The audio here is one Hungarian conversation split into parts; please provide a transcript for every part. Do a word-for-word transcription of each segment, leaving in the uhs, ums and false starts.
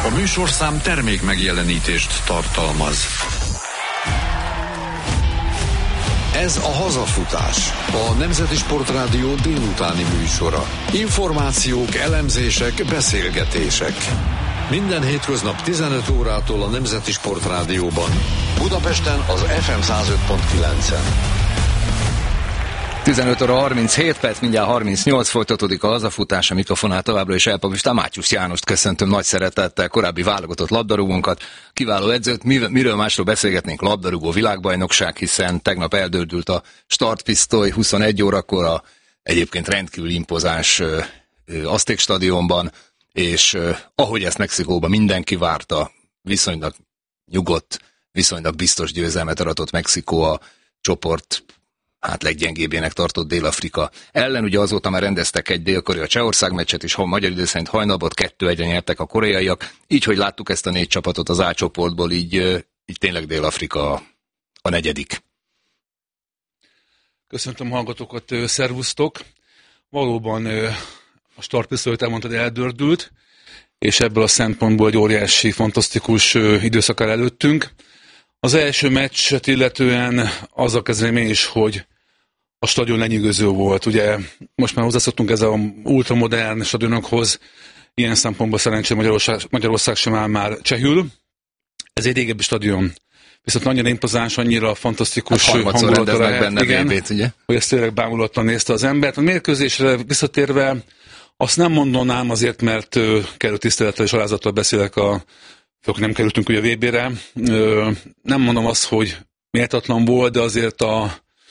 A műsorszám termék megjelenítést tartalmaz. Ez a Hazafutás, a Nemzeti Sportrádió délutáni műsora. Információk, elemzések, beszélgetések. Minden hétköznap tizenöt órától a Nemzeti Sportrádióban. Budapesten az ef em száz öt pont kilencen. tizenöt óra harminchét perc, mindjárt harmincnyolc, folytatódik a Hazafutás, a mikrofonál továbbra is elpapistán. Mátyus Jánost köszöntöm nagy szeretettel, korábbi válogatott labdarúgónkat, kiváló edzőt. Miről másról beszélgetnénk? Labdarúgó világbajnokság, hiszen tegnap eldördült a startpisztoly huszonegy órakor a egyébként rendkívül impozáns Azték stadionban, és ahogy ezt Mexikóban mindenki várta, viszonylag nyugodt, viszonylag biztos győzelmet aratott Mexikó a csoport hát leggyengébbjének tartott Dél-Afrika ellen. Ugye azóta már rendeztek egy Dél-Korea Csehország meccset, és ha magyar idő szerint hajnalban kettő egyre nyertek a koreaiak. Így, hogy láttuk ezt a négy csapatot az A csoportból, így, így tényleg Dél-Afrika a negyedik. Köszöntöm hallgatókat, szervusztok! Valóban a startpisztolyt elmondtad, eldördült, és ebből a szempontból egy óriási, fantasztikus időszak áll előttünk. Az első meccset illetően azzal kezdeném én is, hogy a stadion lenyűgöző volt. Ugye most már hozzászoktunk ez a ultramodern stadionokhoz, ilyen szempontból szerencsére Magyarország, Magyarország sem áll már csehül. Ez egy régebbi stadion. Viszont annyira impozáns, annyira fantasztikus hát hangulata lehet, benne igen, vébét, ugye? hogy ezt tényleg bámulatlan nézte az embert. A mérkőzésre visszatérve azt nem mondanám azért, mert kellő tisztelettel és alázattal beszélek a nem kerültünk ugye a vé bére. Nem mondom azt, hogy méltatlan volt, de azért a,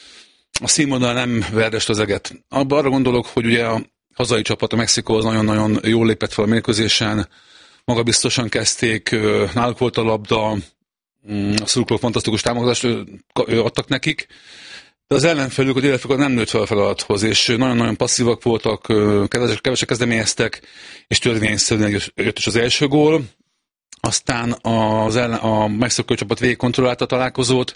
a színvonal nem verdest az eget. Abba arra gondolok, hogy ugye a hazai csapat, a Mexikó az nagyon-nagyon jól lépett fel a mérkőzésen, magabiztosan kezdték, náluk volt a labda, a szurkolók fantasztikus támogatást adtak nekik, de az ellenfelük, a Dél-Afrika nem nőtt fel a feladathoz, és nagyon-nagyon passzívak voltak, kevesek kezdeményeztek, és törvényszerűen jött is az első gól. Aztán az ellen, a Mexikó csapat végig kontrollálta a találkozót,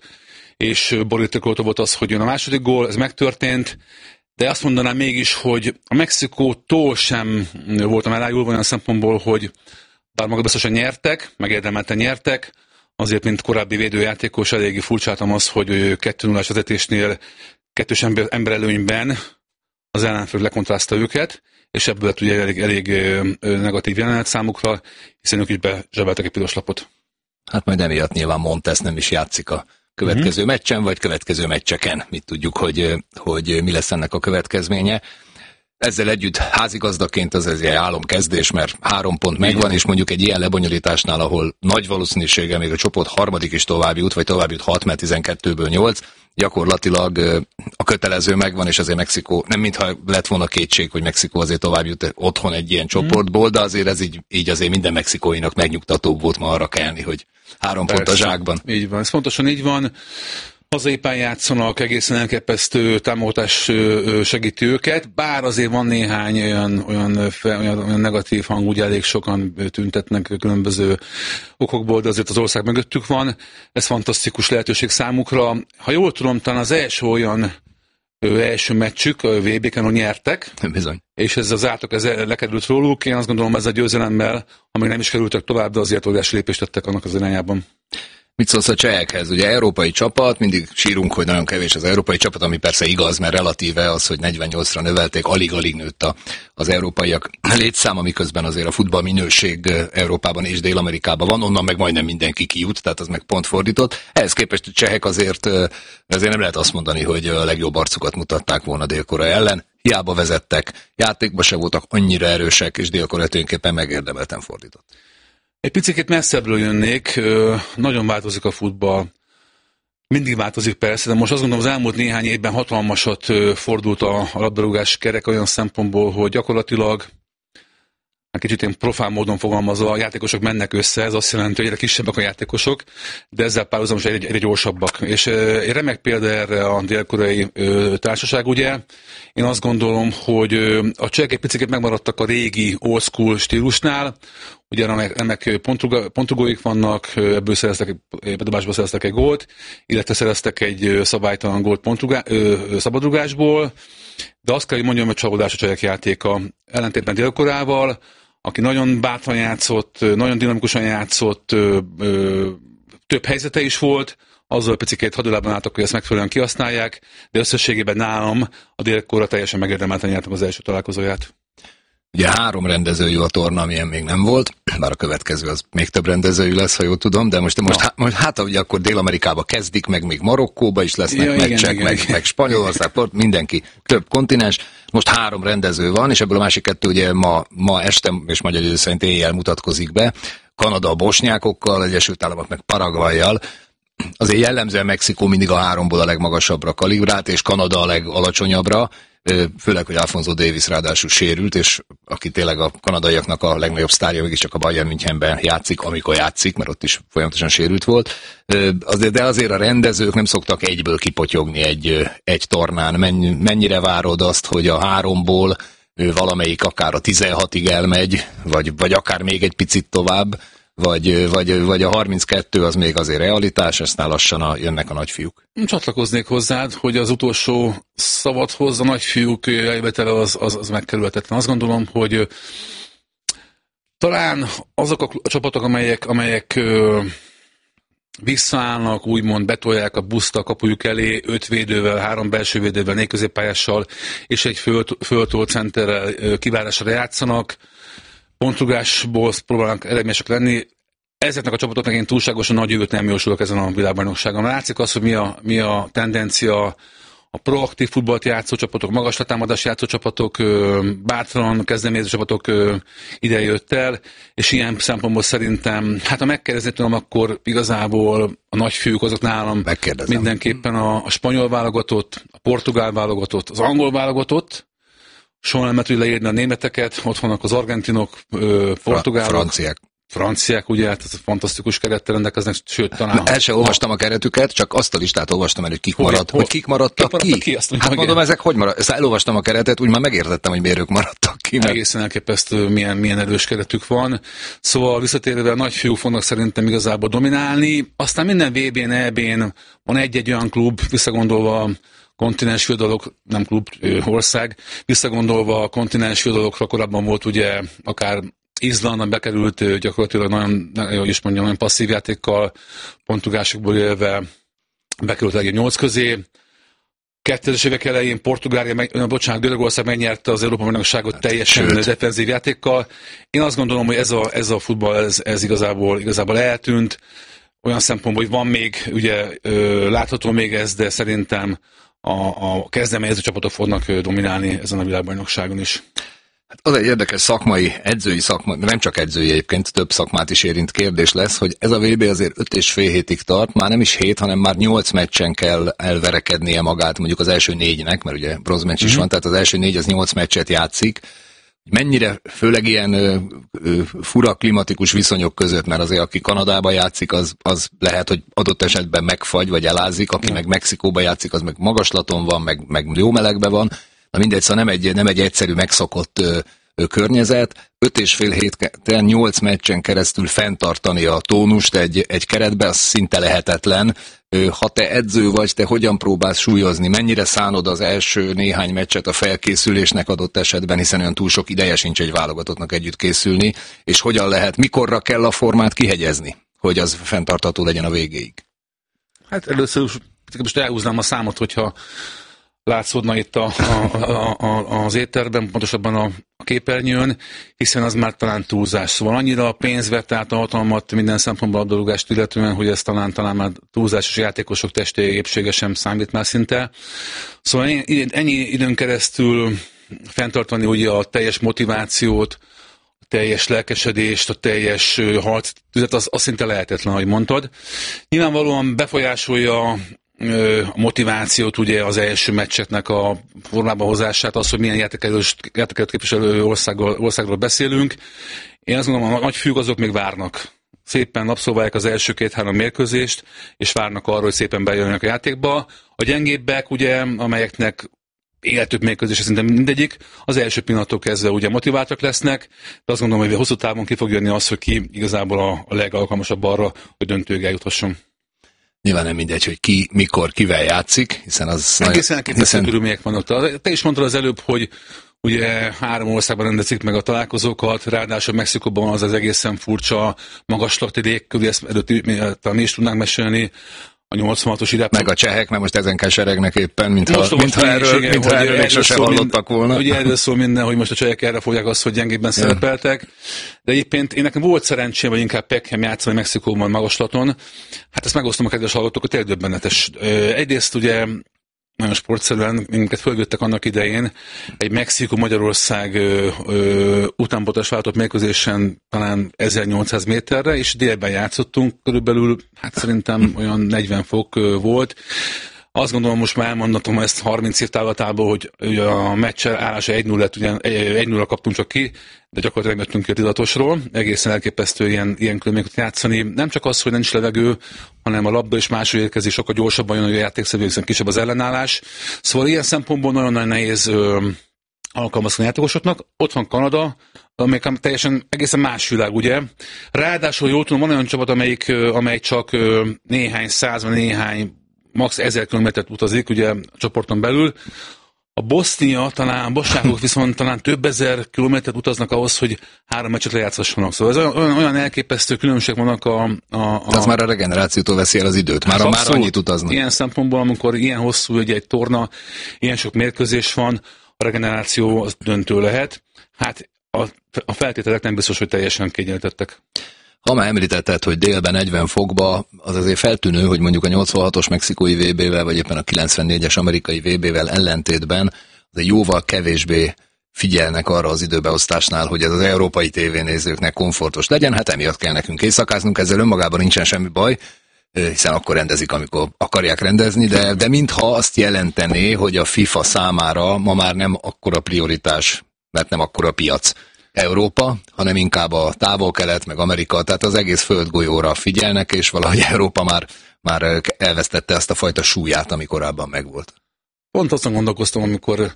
és borítékolta volt az, hogy jön a második gól, ez megtörtént, de azt mondanám mégis, hogy a Mexikótól sem voltam elájulva olyan szempontból, hogy bár maga biztosan nyertek, megérdemelten nyertek, azért, mint korábbi védőjátékos, eléggé furcsáltam az, hogy kettő nullás vezetésnél kettős ember, emberelőnyben az ellenfél lekontrázta őket, és ebből lett ugye elég, elég negatív jelenet számukra, hiszen ők is bezsebeltek egy piros lapot. Hát majd emiatt nyilván Montes nem is játszik a következő mm-hmm. meccsen, vagy következő meccseken. Mit tudjuk, hogy, hogy mi lesz ennek a következménye. Ezzel együtt házigazdaként az ez egy álomkezdés, mert három pont megvan, és mondjuk egy ilyen lebonyolításnál, ahol nagy valószínűséggel még a csoport harmadik is tovább jut, vagy tovább jut hat, mert tizenkettőből nyolc, gyakorlatilag a kötelező megvan, és azért Mexikó, nem mintha lett volna kétség, hogy Mexikó azért tovább jut otthon egy ilyen csoportból, de azért ez így, így azért minden mexikóinak megnyugtatóbb volt ma arra kelni, hogy három Persze. pont a zsákban. Így van, ez pontosan így van. Hazai pályán játszanak, egészen elképesztő támogatás segíti őket, bár azért van néhány olyan, olyan, olyan, olyan negatív hang, ugye elég sokan tüntetnek különböző okokból, de azért az ország mögöttük van. Ez fantasztikus lehetőség számukra. Ha jól tudom, talán az első olyan első meccsük a vé béken, ahol nyertek, Bizony. És ez az átok ez lekerült róluk. Én azt gondolom, ez a győzelemmel, amíg nem is kerültek tovább, de azért óriási lépést tettek annak az irányában. Mit szólsz a csehekhez? Ugye európai csapat, mindig sírunk, hogy nagyon kevés az európai csapat, ami persze igaz, mert relatíve az, hogy negyvennyolcra növelték, alig-alig nőtt a, az európaiak létszáma, miközben azért a futball minőség Európában és Dél-Amerikában van, onnan meg majdnem mindenki kijut, tehát az meg pont fordított. Ehhez képest a csehek azért, azért nem lehet azt mondani, hogy a legjobb arcukat mutatták volna Dél-Korea ellen. Hiába vezettek, játékban se voltak annyira erősek, és Dél-Korea tulajdonképpen megérdemelten fordított. Egy picit messzebbről jönnék, nagyon változik a futball. Mindig változik persze, de most azt gondolom, az elmúlt néhány évben hatalmasat fordult a labdarúgás kerek olyan szempontból, hogy gyakorlatilag, kicsit én profán módon fogalmazva, a játékosok mennek össze, ez azt jelenti, hogy egyre kisebbek a játékosok, de ezzel párhuzamosan egyre, egyre gyorsabbak. És egy remek példa erre a dél-koreai társaság, ugye. Én azt gondolom, hogy a csehek egy picit megmaradtak a régi old school stílusnál, ugye remek pontrugóik vannak, ebből szereztek, bedobásból szereztek egy gólt, illetve szereztek egy szabálytalan gólt szabadrugásból, de azt kell, hogy mondjam, hogy csalódás a csehek játéka. Ellentétben Dél-Koreával, aki nagyon bátran játszott, nagyon dinamikusan játszott, több helyzete is volt, azzal picikét hadulában álltak, hogy ezt megfelelően kihasználják, de összességében nálam a Dél-Korea teljesen megérdemelten nyertem az első találkozóját. Ugye három rendezőjű a torna, amilyen még nem volt, bár a következő az még több rendezőjű lesz, ha jól tudom, de most, most, há, most hát ugye akkor Dél-Amerikába kezdik, meg még Marokkóba is lesznek ja, meccsek, igen, meg, igen. meg Spanyolország, port, mindenki, több kontinens. Most három rendező van, és ebből a másik kettő ugye ma, ma este, és magyar idő szerint éjjel mutatkozik be. Kanada a bosnyákokkal, Egyesült Államok meg Paraguayjal. Azért jellemzően Mexikó mindig a háromból a legmagasabbra kalibrált, és Kanada a legalacsonyabbra. Főleg, hogy Alfonso Davies ráadásul sérült, és aki tényleg a kanadaiaknak a legnagyobb sztárja, mégiscsak a Bayern Münchenben játszik, amikor játszik, mert ott is folyamatosan sérült volt. De azért a rendezők nem szoktak egyből kipotyogni egy, egy tornán. Mennyire várod azt, hogy a háromból valamelyik akár a tizenhatig elmegy, vagy, vagy akár még egy picit tovább, vagy, vagy, vagy a harminckettő az még azért realitás, aztán lassan a, jönnek a nagyfiúk. Csatlakoznék hozzád, hogy az utolsó szabadhoz a nagyfiúk eljövetele az, az, az megkerülhetetlen. Azt gondolom, hogy talán azok a csapatok, amelyek, amelyek visszaállnak, úgymond betolják a buszt a kapujuk elé, öt védővel, három belső védővel, négy középpályással és egy föltolt centerrel kivárásra játszanak, pontrugásból próbálnak eredményesek lenni. Ezeknek a csapatoknak én túlságosan nagy jövőt nem jósolok ezen a világbajnokságon. Látszik az, hogy mi a, mi a tendencia, a proaktív futballt játszó csapatok, magas letámadás játszó csapatok, bátran kezdeményező csapatok ide jött el, és ilyen szempontból szerintem, hát ha megkérdezni tudom, akkor igazából a nagyfiúk azok nálam mindenképpen a, a spanyol válogatott, a portugál válogatott, az angol válogatott, soha nem lehet leírni a németeket, ott vannak az argentinok, portugálok, franciák. Franciák, ugye, hát ez fantasztikus kerettel rendelkeznek, sőt, talán... El sem olvastam a keretüket, csak azt a listát olvastam el, hogy kik, marad, hogy kik maradtak kik. Maradtak ki? ki? Hát mondom, mondom, ezek hogy maradtak? Ezt elolvastam a keretet, úgy már megértettem, hogy miért ők maradtak ki. Mert... Egészen elképesztő, milyen, milyen erős keretük van. Szóval visszatérve a nagyfiúk fognak szerintem igazából dominálni. Aztán minden vé bén, é bén van egy-egy olyan klub, visszagondolva kontinens fiadalok, nem klub, ország, visszagondolva a kontinens fiadalokra korábban volt ugye akár Izland bekerült gyakorlatilag nagyon, hogy is mondjam, nagyon passzív játékkal, pontrugásokból élve bekerült legjobb nyolc közé. kétezres évek elején Portugália, meg, bocsánat, Görögország megnyerte az Európa-bajnokságot teljesen Sőt. defenzív játékkal. Én azt gondolom, hogy ez a, ez a futball, ez, ez igazából, igazából eltűnt. Olyan szempontból, hogy van még, ugye látható még ez, de szerintem a, a kezdeményező csapatok fognak dominálni ezen a világbajnokságon is. Hát az egy érdekes szakmai, edzői szakmai, nem csak edzői egyébként, több szakmát is érint kérdés lesz, hogy ez a vé bé azért öt és fél hétig tart, már nem is hét, hanem már nyolc meccsen kell elverekednie magát, mondjuk az első négynek, mert ugye bronzmeccs is mm-hmm. van, tehát az első négy az nyolc meccset játszik. Mennyire, főleg ilyen ö, ö, fura klimatikus viszonyok között, mert azért aki Kanadába játszik, az, az lehet, hogy adott esetben megfagy, vagy elázik, aki mm. meg Mexikóba játszik, az meg magaslaton van, meg, meg jó melegben van. Na mindegy, szóval nem egy, nem egy egyszerű megszokott ö, ö, környezet. Öt és fél héten, nyolc meccsen keresztül fenntartani a tónust egy, egy keretbe, az szinte lehetetlen. Ö, ha te edző vagy, te hogyan próbálsz súlyozni? Mennyire szánod az első néhány meccset a felkészülésnek adott esetben, hiszen olyan túl sok ideje sincs egy válogatottnak együtt készülni, és hogyan lehet, mikorra kell a formát kihegyezni, hogy az fenntartható legyen a végéig? Hát először most elhúznám a számot, hogyha látszódna itt a, a, a, a, az étterben, pontosabban a, a képernyőn, hiszen az már talán túlzás. Szóval annyira a pénz vett át a hatalmat minden szempontból labdarúgást illetően, hogy ez talán, talán már túlzás, és játékosok testi épsége sem számít már szinte. Szóval ennyi, ennyi időn keresztül fenntartani ugye a teljes motivációt, a teljes lelkesedést, a teljes harc tüzet, az, az szinte lehetetlen, ahogy mondtad. Nyilvánvalóan befolyásolja a motivációt, ugye az első meccseknek a formába hozását, az, hogy milyen játékelőt képviselő országról, országról beszélünk. Én azt gondolom, a nagyfiúk azok még várnak. Szépen abszolválják az első két-három mérkőzést, és várnak arra, hogy szépen bejönnek a játékba. A gyengébbek, ugye, amelyeknek életük mérkőzés, szerintem mindegyik, az első pillanattól kezdve ugye motiváltak lesznek, de azt gondolom, hogy hosszú távon ki fog jönni az, hogy ki igazából a, a legalkalmasabb arra, hogy döntőig eljuthasson. Nyilván nem mindegy, hogy ki, mikor, kivel játszik, hiszen az... Egészen elképesztő hiszen... körülmények vannak. Te is mondtad az előbb, hogy, Ugye három országban rendezik meg a találkozókat, ráadásul Mexikóban az az egészen furcsa magaslati légkör, ezt előtt mi is tudnánk mesélni, a nyolcvanhatos irányba. Meg a csehek, mert most ezen keseregnek éppen, mintha mint erről, igen, mint erről még sose hallottak volna. Ugye erről szól minden, hogy most a csehek erre fogják azt, hogy gyengébben szerepeltek. De egyébként én nekem volt szerencsém, vagy inkább Pekkem játszani Mexikóban magaslaton. Hát ezt megosztom a kedves hallgatókat, tényleg döbbenetes. Egyrészt ugye nagyon sportszerűen, minket fölgöttek annak idején egy Mexikó-Magyarország utánpótlás váltott mérkőzésen talán ezernyolcszáz méterre, és délben játszottunk, körülbelül, hát szerintem olyan negyven fok volt. Azt gondolom, most már elmondatom ezt harminc év távlatából, hogy a meccs állása egy nulla lett, ugye egy nulla kaptunk csak ki, de gyakorlatilag mettünk ki a tudatosról. Egészen elképesztő ilyen, ilyen körülményeket játszani. Nem csak az, hogy nincs levegő, hanem a labda is máshogy érkezik, sokkal gyorsabban jön a játékszerű, hiszen kisebb az ellenállás. Szóval ilyen szempontból nagyon-nagyon nehéz ö, alkalmazkodni a játékosoknak. Ott van Kanada, amelyik teljesen egészen más világ, ugye. Ráadásul jól tudom, van olyan csapat, amelyik, amely csak ö, néhány száz, néhány max. ezer kilométert utazik, ugye a csoporton belül. A Bosznia, talán a bosnyákok viszont talán több ezer kilométert utaznak ahhoz, hogy három meccset lejátszhassanak. Szóval ez olyan, olyan elképesztő különbség vannak a... a, a... Az már a regenerációtól veszi el az időt. Már, már annyit utaznak. Ilyen szempontból, amikor ilyen hosszú egy, egy torna, ilyen sok mérkőzés van, a regeneráció az döntő lehet. Hát a, a feltételek nem biztos, hogy teljesen kiegyenlítettek. Ha már említetted, hogy délben negyven fokba, az azért feltűnő, hogy mondjuk a nyolcvanhatos mexikói vé bével, vagy éppen a kilencvennégyes amerikai vé bével ellentétben azért jóval kevésbé figyelnek arra az időbeosztásnál, hogy ez az európai tévénézőknek komfortos legyen. Hát emiatt kell nekünk éjszakáznunk, ezzel önmagában nincsen semmi baj, hiszen akkor rendezik, amikor akarják rendezni, de, de mintha azt jelentené, hogy a FIFA számára ma már nem akkora prioritás, mert nem akkora piac Európa, hanem inkább a távol-kelet, meg Amerika, tehát az egész földgolyóra figyelnek, és valahogy Európa már, már elvesztette ezt a fajta súlyát, ami korábban megvolt. Pont azon gondolkoztam, amikor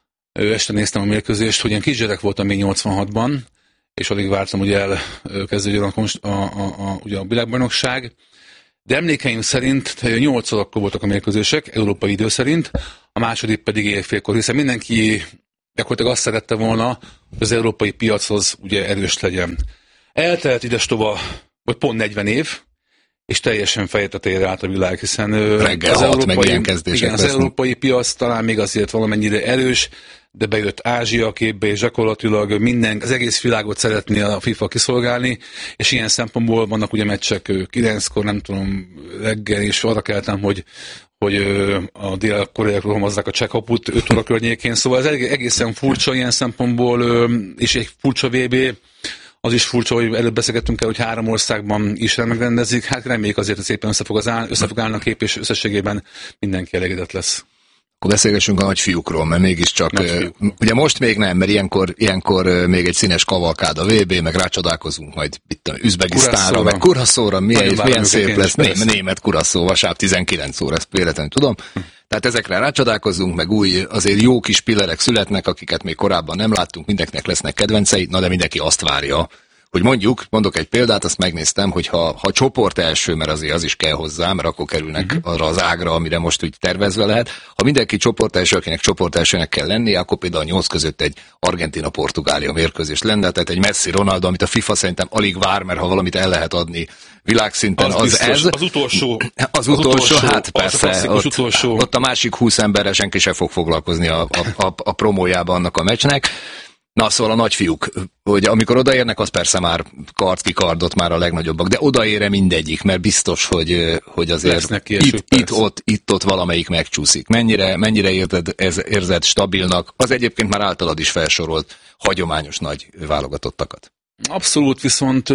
este néztem a mérkőzést, hogy ilyen kisgyerek voltam még nyolcvanhatban, és alig vártam, hogy elkezdődjön a, a, a, a, ugye a világbajnokság, de emlékeim szerint nyolc órakor voltak a mérkőzések, európai idő szerint, a második pedig éjfélkor, hiszen mindenki gyakorlatilag azt szerette volna, hogy az európai piachoz ugye erős legyen. Eltelt idestova, vagy pont negyven év, és teljesen feje tetejére állt a világ, hiszen reggel az, hat, európai, igen, az európai piac talán még azért valamennyire erős, de bejött Ázsia képbe, és gyakorlatilag minden, az egész világot szeretné a FIFA kiszolgálni, és ilyen szempontból vannak ugye meccsek kilenckor, nem tudom, reggel, és arra keltem, hogy hogy a dél-koreaiakról homozzák a csekkaput öt óra környékén, szóval ez egészen furcsa ilyen szempontból, és egy furcsa vé bé, az is furcsa, hogy előbb beszélgettünk el, hogy három országban is megrendezik, hát reméljük azért, hogy szépen össze fog, az áll, össze fog állni a kép, és összességében mindenki elégedett lesz. Akkor beszélgessünk a nagyfiúkról, mert mégiscsak, Nagyfiúk. Ugye most még nem, mert ilyenkor, ilyenkor még egy színes kavalkád a vé bé, meg rácsodálkozunk majd itt Üzbegisztánra, meg Kuraszóra, milyen, milyen szép lesz, német, német Kuraszó, vasárnap tizenkilenc óra, ezt véletlenül tudom. Hm. Tehát ezekre rácsodálkozunk, meg új, azért jó kis pillerek születnek, akiket még korábban nem láttunk, mindenkinek lesznek kedvencei, na de mindenki azt várja, hogy mondjuk, mondok egy példát, azt megnéztem, hogy ha, ha csoport első, mert azért az is kell hozzá, mert akkor kerülnek uh-huh. arra az ágra, amire most úgy tervezve lehet. Ha mindenki csoport első, akinek csoport elsőnek kell lennie, akkor például a nyolc között egy Argentina-Portugália mérkőzés lenne, tehát egy Messi Ronaldo, amit a FIFA szerintem alig vár, mert ha valamit el lehet adni világszinten, az, az ez. Az utolsó. Az, az utolsó, utolsó, hát persze, ott, utolsó. ott a másik húsz emberre senki sem fog foglalkozni a, a, a, a promójában annak a meccsnek. Na, szóval a nagyfiúk, hogy amikor odaérnek, az persze már kard-kikardot már a legnagyobbak, de odaére mindegyik, mert biztos, hogy, hogy azért itt, itt, ott, itt ott valamelyik megcsúszik. Mennyire, mennyire érzed, ez, érzed stabilnak az egyébként már általad is felsorolt hagyományos nagy válogatottakat? Abszolút, viszont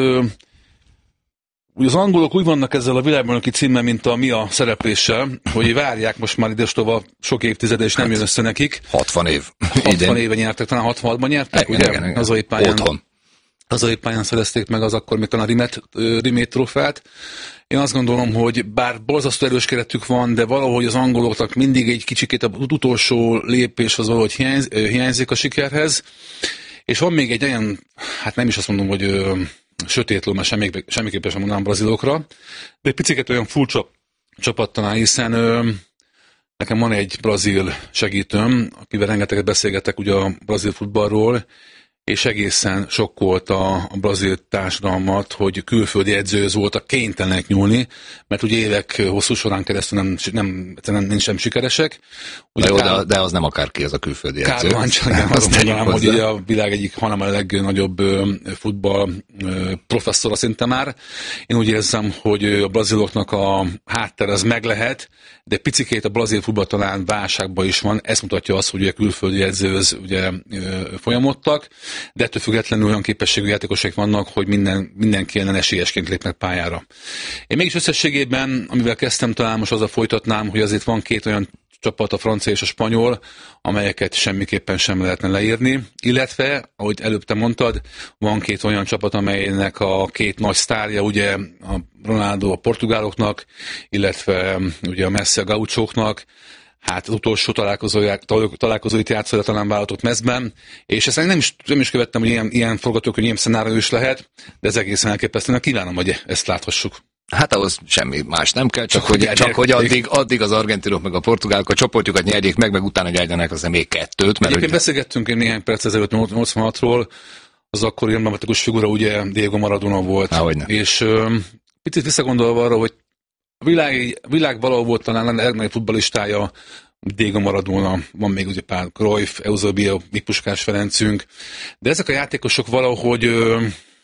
ugye az angolok úgy vannak ezzel a világbajnoki címmel, mint a mi a szerepléssel, hogy várják most már idestova sok évtizede, és nem jön össze nekik. hatvan év. hatvan éve nyertek, talán hatvanhatban nyertek, igen, ugye? Igen, igen. Hazai pályán, otthon. Hazai pályán szerezték meg az akkor még talán a Rimet, Rimet trófeát. Én azt gondolom, hogy bár borzasztó erős keretük van, de valahogy az angoloknak mindig egy kicsikét az utolsó lépés az valahogy hiányz, hiányzik a sikerhez. És van még egy olyan, hát nem is azt mondom, hogy sötétló, mert semmi, semmiképpen sem mondanám brazilokra, de egy picit olyan furcsa csapat talán, hiszen ö, Nekem van egy brazil segítőm, akivel rengeteget beszélgetek ugye a brazil futballról, és egészen sokkolt a, a brazil társadalmat, hogy külföldi edzőhöz voltak kénytelenek nyúlni, mert ugye évek hosszú során keresztül nem, nem, nem, nincs sem sikeresek. Ugye jó, Kár... de az nem akárki az a külföldi edző. Kármán Csagán, azt mondanám, hogy ugye a világ egyik, hanem a legnagyobb futball professzora szinte már. Én úgy érzem, hogy a braziloknak a háttere az meg lehet, de picikét a brazil futball talán válságban is van. Ez mutatja azt, hogy a külföldi edzőhöz ugye folyamodtak, de ettől függetlenül olyan képességű játékosok vannak, hogy minden, mindenki ellen esélyesként lépnek pályára. Én mégis összességében, amivel kezdtem, talán most azzal folytatnám, hogy azért van két olyan csapat, a francia és a spanyol, amelyeket semmiképpen sem lehetne leírni, illetve, ahogy előbb te mondtad, van két olyan csapat, amelynek a két nagy sztárja, ugye a Ronaldo a portugáloknak, illetve ugye a Messi a gauchóknak, hát az utolsó találkozóit játszott talán vállalatott mezben, és ezt nem is, nem is követtem, hogy ilyen, ilyen forgatókönyv, ilyen szenárió is lehet, de ez egészen elképesztően. Kívánom, hogy ezt láthassuk. Hát ahhoz semmi más nem kell, csak, csak hogy, csak, hogy addig, addig az argentinok meg a portugálok a csoportjukat nyerjék meg, meg utána nyerjenek azért még kettőt. Mert egyébként hogy... beszélgettünk én néhány perc ezelőtt nyolcvanhatról, az akkori emblematikus figura ugye Diego Maradona volt. Hogyne. És ö, picit visszagondolva arra, hogy a világ, a világ valahol volt talán a legnagyobb futballistája Diego Maradona, van még ugye pár Cruyff, Eusebio, Puskás Ferencünk, de ezek a játékosok valahogy ö,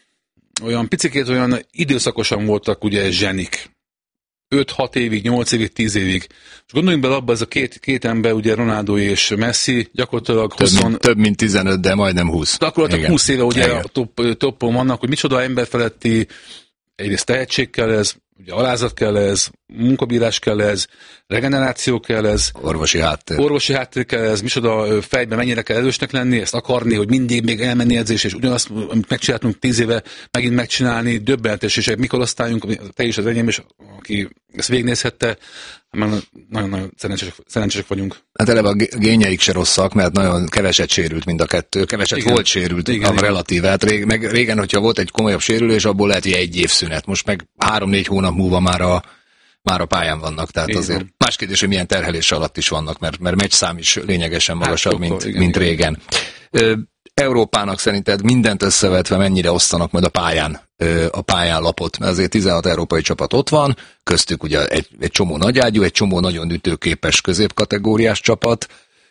olyan picikét olyan időszakosan voltak ugye zsenik. öt-hat évig, nyolc évig, tíz évig. És gondoljunk bele abba, ez a két, két ember, ugye Ronaldo és Messi, gyakorlatilag több, húsz... mint, több mint tizenöt, de majdnem húsz. Gyakorlatilag húsz éve ugye igen. A top, toppon vannak, hogy micsoda emberfeletti egyrészt tehetség kell ez, ugye alázat kell ez, munkabírás kell ez, regeneráció kell ez. Orvosi háttér. Orvosi háttér kell ez, micsoda fejben mennyire kell erősnek lenni, ezt akarni, hogy mindig még elmenni edzés, és ugyanazt, amit megcsináltunk tíz éve, megint megcsinálni, döbbentes, és mikor osztályunk, te is az enyém, és aki ezt végignézhette, nagyon-nagyon szerencsések, szerencsések vagyunk. Hát eleve a gényeik se rosszak, mert nagyon keveset sérült mind a kettő, keveset igen. volt sérült, igen, a relatív. Hát rég, meg régen, hogyha volt egy komolyabb sérülés, abból lehet, hogy egy év szünet. Most meg három-négy hónap múlva már a, már a pályán vannak, tehát igen. azért más kérdés, hogy milyen terhelés alatt is vannak, mert, mert meccszám is lényegesen magasabb, hát, mint, igen, mint igen. régen. Ö, Európának szerinted mindent összevetve mennyire osztanak majd a pályán, a pályán lapot, mert azért tizenhat európai csapat ott van, köztük ugye egy, egy csomó nagyágyú, egy csomó nagyon ütőképes középkategóriás csapat.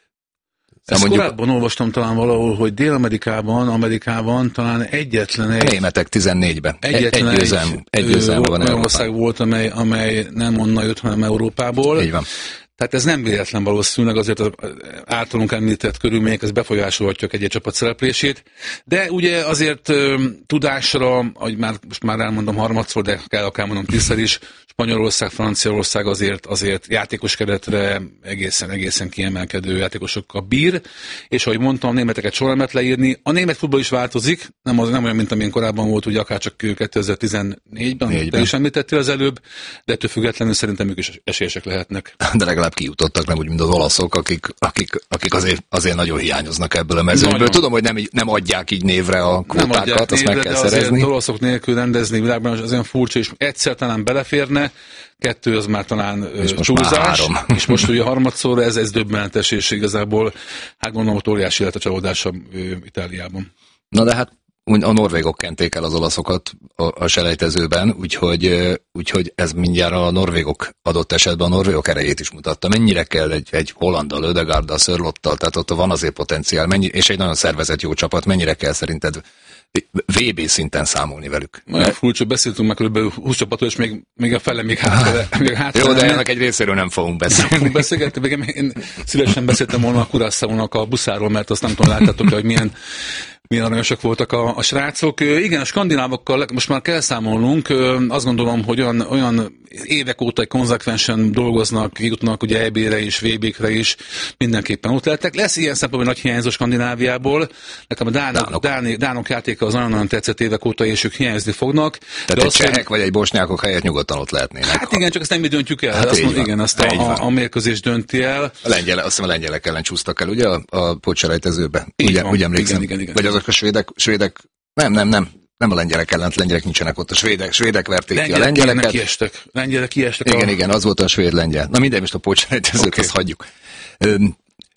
Ezt mondjuk, korábban olvastam talán valahol, hogy Dél-Amerikában, Amerikában talán egyetlen egy... A németek tizennégyben. Egyetlen egy győzelm, egy, egy győzelm van olyan ország volt, amely, amely nem onnan jött, hanem Európából. Így van. Tehát ez nem véletlen valószínűleg, azért az általunk említett körülmények, ez befolyásolhatják egy csapat szereplését, de ugye azért ö, tudásra, ahogy már, most már elmondom harmadszor, de kell akár mondom tízszer is, Spanyolország, Franciaország azért, azért játékos keretre egészen, egészen kiemelkedő játékosokkal bír, és ahogy mondtam, a németeket soha nem lehet leírni. A német futball is változik, nem, az, nem olyan, mint amilyen korábban volt, ugye akár csak kétezer-tizennégyben, Négyben. Te is említettél az előbb, de ettől függetlenül szerintem ők is esélyesek lehetnek. De legalább kijutottak, nem úgy, mint az olaszok, akik, akik, akik azért, azért nagyon hiányoznak ebből a mezőnyből. Nagyon. Tudom, hogy nem, nem adják így névre a kvótákat, azt meg kell szerezni. Az olaszok nélkül rendezni világban az olyan furcsa, és egyszer talán beleférne, kettő az már talán és túlzás, és most ugye harmadszor ez, ez döbbenetes, és igazából hát gondolom, hogy óriási lett a csalódása Itáliában. Na de hát a norvégok kenték el az olaszokat a, a selejtezőben, úgyhogy, úgyhogy ez mindjárt a norvégok adott esetben a norvégok erejét is mutatta. Mennyire kell egy, egy Hollanddal, Ödegaarddal, Sörlottal, tehát ott van azért potenciál, mennyi, és egy nagyon szervezett jó csapat, mennyire kell szerinted vé bé szinten számolni velük? Nagyon furcsa, beszéltünk már kb. húsz csapatról, és még, még a fele még hátra. hátra jó, de ennek egy részéről nem fogunk beszélni. Beszélgettem, én szívesen beszéltem volna a Curaçaónak a buszáról, mert azt nem tudom, láttátok, hogy milyen milyen aranyosak voltak a, a srácok. Igen, a skandinávokkal most már kell számolnunk. Azt gondolom, hogy olyan, olyan évek óta konzekvensen dolgoznak, jutnak ugye é bé-re is, vé bé-kre is, mindenképpen ott lettek. Lesz ilyen szempontból nagy hiányzó Skandináviából. Nekem a dánok, dánok. Dánok, dánok játéka az nagyon-nagyon tetszett évek óta, és ők hiányozni fognak. Tehát egy csehek hogy... vagy egy bosnyákok helyett nyugodtan ott lehetnének. Hát igen, csak ezt nem mi döntjük el. Hát azt mond, igen, azt a, a, a mérkőzés dönti el. A lengyelek, azt hiszem a lengyelek ellen csúsztak el, ugye a, a pótselejtezőbe. Ugye, ugye emlékszem. Igen, igen, igen. Vagy azok a svédek, svédek, nem, nem, nem. Nem a lengyelek ellen, lengyelek nincsenek ott, a svédek, svédek verték lengyelek ki a lengyeleket. Kiestek. Lengyelek kiestek. Igen, a... igen, az volt a svéd-lengyel. Na mindegy, most a pótselejtezőt, okay. Azt hagyjuk. Üm,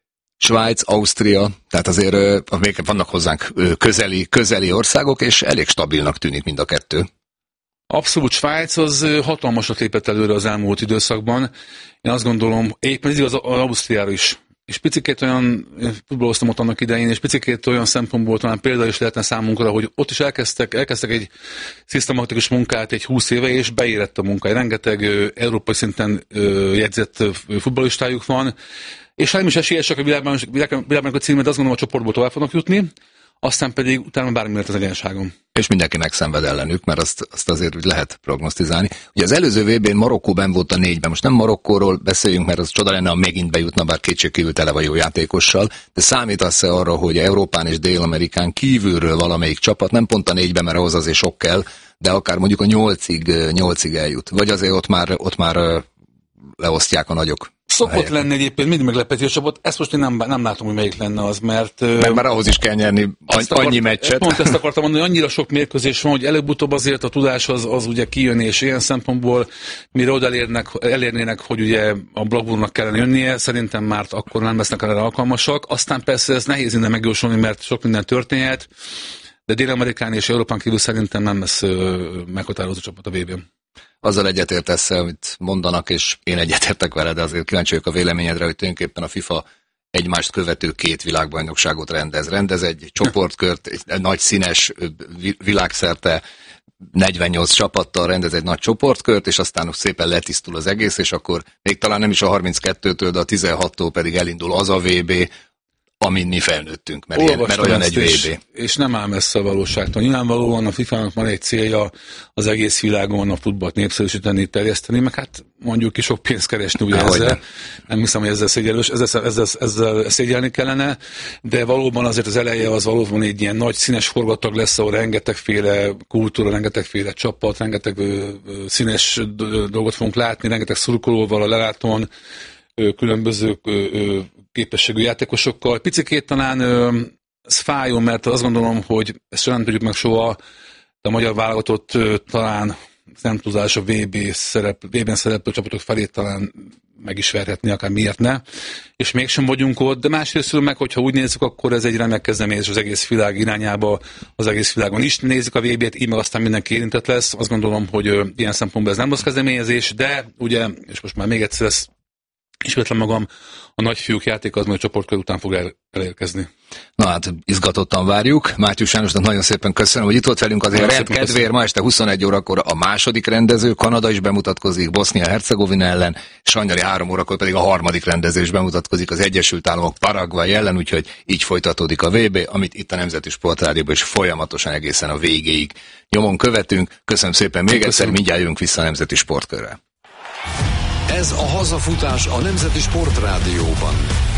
Svájc, Ausztria, tehát azért uh, még vannak hozzánk uh, közeli, közeli országok, és elég stabilnak tűnik mind a kettő. Abszolút, Svájc az hatalmasat lépett előre az elmúlt időszakban. Én azt gondolom, éppen ez igaz az Ausztriára is. És picikét olyan, futballoztam ott annak idején, és picikét olyan szempontból talán példa is lehetne számunkra, hogy ott is elkezdtek, elkezdtek egy szisztematikus munkát egy húsz éve, és beérett a munka. Rengeteg ö, európai szinten ö, jegyzett ö, futballistájuk van, és ha nem is esélyesek a világban, világban a címet, azt gondolom, a csoportból tovább fognak jutni, aztán pedig utána bármi lehet az egyenságon. És mindenki megszenved ellenük, mert azt, azt azért úgy lehet prognosztizálni. Ugye az előző vé bén Marokkó benn volt a négyben, most nem Marokkóról beszéljünk, mert az csoda lenne, ha megint bejutna, bár kétségkívül tele van jó játékossal, de számítasz-e arra, hogy Európán és Dél-Amerikán kívülről valamelyik csapat, nem pont a négyben, mert ahhoz azért sok kell, de akár mondjuk a nyolcig, nyolcig eljut, vagy azért ott már, ott már leosztják a nagyok? Szokott lenni egyébként mindig meglepetés a csapat, ezt most én nem, nem látom, hogy melyik lenne az, mert... Mert már ahhoz is kell nyerni annyi akart, meccset. Pont ezt akartam mondani, hogy annyira sok mérkőzés van, hogy előbb-utóbb azért a tudás az, az ugye kijön, és ilyen szempontból mire oda elérnek, elérnének, hogy ugye a Blackburnnak kellene jönnie, szerintem már akkor nem lesznek erre alkalmasak. Aztán persze ez nehéz innen megjósolni, mert sok minden történhet, de Dél-Amerikán és Európán kívül szerintem nem lesz meghatározó csapat a vé bén. Azzal egyetértesz, amit mondanak, és én egyetértek veled, de azért kíváncsi vagyok a véleményedre, hogy tulajdonképpen a FIFA egymást követő két világbajnokságot rendez. Rendez egy csoportkört, egy nagy színes világszerte negyvennyolc csapattal rendez egy nagy csoportkört, és aztán szépen letisztul az egész, és akkor még talán nem is a harminckettőtől, de a tizenhattól pedig elindul az a vé bé, amin mi felnőttünk, mert, ilyen, mert olyan egy vé bé. És, és nem áll messze a valóságtól. Nyilvánvalóan a fifának van egy célja az egész világon a futballt népszerűsíteni, terjeszteni, meg hát mondjuk ki sok pénzt keresni ugye ezzel. Nem. nem hiszem, hogy ezzel, szégyelős, ezzel, ezzel, ezzel szégyelni kellene, de valóban azért az eleje az valóban egy ilyen nagy színes forgatag lesz, ahol rengetegféle kultúra, rengetegféle csapat, rengeteg ö, ö, színes dolgot fogunk látni, rengeteg szurkolóval a lelátón, ö, különböző ö, ö, képességű játékosokkal. Picikét talán ö, ez fájjon, mert azt gondolom, hogy ezt sem nem tudjuk meg soha, de a magyar válogatott ö, talán nem tudás a vé bé szerep, vé bén szereplő csapatok felé talán meg is verhetni, akár miért ne. És mégsem vagyunk ott, de másrészt meg, hogyha úgy nézzük, akkor ez egy remek kezdeményezés az egész világ irányába, az egész világon is nézzük a vé bét, így meg aztán mindenki érintett lesz. Azt gondolom, hogy ö, ilyen szempontból ez nem rossz kezdeményezés, de ugye, és most már még egyszer ezt ismétlem magam, a nagyfiúk játék az majd a csoportkör után fog el, elérkezni. Na hát, izgatottan várjuk. Mátyus Jánosnak nagyon szépen köszönöm, hogy itt volt velünk azért rend kedvéért. Ma este huszonegy órakor a második rendező, Kanada is bemutatkozik, Bosznia-Hercegovina ellen, és hajnali három órakor pedig a harmadik rendező is bemutatkozik az Egyesült Államok Paraguay ellen, úgyhogy így folytatódik a vé bé, amit itt a Nemzeti Sportrádióban is folyamatosan egészen a végéig nyomon követünk. Köszönöm szépen még egyszer, mindjárt jövünk vissza a Nemzeti Sportkörrel. Ez a hazafutás a Nemzeti Sportrádióban.